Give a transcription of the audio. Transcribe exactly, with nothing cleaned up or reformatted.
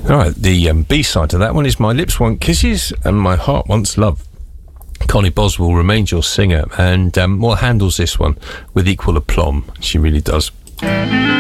All right, the um, B-side to that one is My Lips Want Kisses and My Heart Wants Love. Connie Boswell remains your singer, and um, well, handles this one with equal aplomb. She really does.